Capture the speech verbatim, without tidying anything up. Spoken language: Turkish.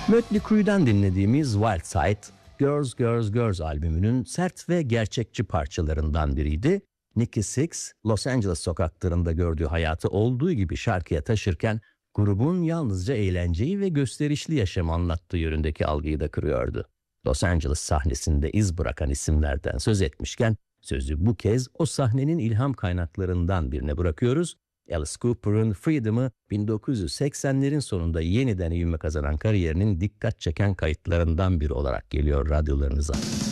Mötley Crue'den dinlediğimiz Wild Side, Girls Girls Girls albümünün sert ve gerçekçi parçalarından biriydi. Nikki Sixx, Los Angeles sokaklarında gördüğü hayatı olduğu gibi şarkıya taşırken grubun yalnızca eğlenceyi ve gösterişli yaşamı anlattığı yönündeki algıyı da kırıyordu. Los Angeles sahnesinde iz bırakan isimlerden söz etmişken sözü bu kez o sahnenin ilham kaynaklarından birine bırakıyoruz. Alice Cooper'ın Freedom'ı bin dokuz yüz seksenlerin sonunda yeniden ivme kazanan kariyerinin dikkat çeken kayıtlarından biri olarak geliyor radyolarınıza.